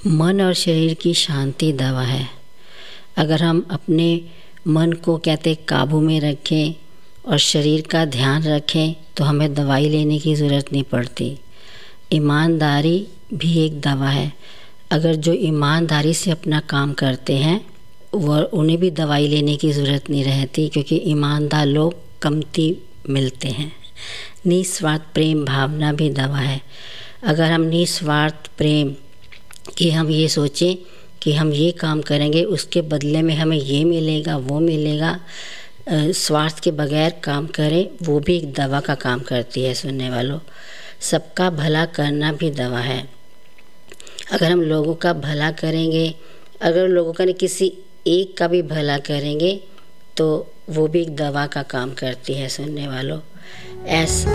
मन और शरीर की शांति दवा है। अगर हम अपने मन को कहते काबू में रखें और शरीर का ध्यान रखें तो हमें दवाई लेने की ज़रूरत नहीं पड़ती। ईमानदारी भी एक दवा है। अगर जो ईमानदारी से अपना काम करते हैं वह उन्हें भी दवाई लेने की ज़रूरत नहीं रहती, क्योंकि ईमानदार लोग कमती मिलते हैं। निस्वार्थ प्रेम भावना भी दवा है। अगर हम निस्वार्थ प्रेम कि हम ये सोचें कि हम ये काम करेंगे उसके बदले में हमें ये मिलेगा वो मिलेगा, स्वार्थ के बगैर काम करें, वो भी एक दवा का काम करती है। सुनने वालों, सबका भला करना भी दवा है। अगर हम लोगों का भला करेंगे, अगर लोगों का नहीं किसी एक का भी भला करेंगे तो वो भी एक दवा का काम करती है। सुनने वालों, ऐसा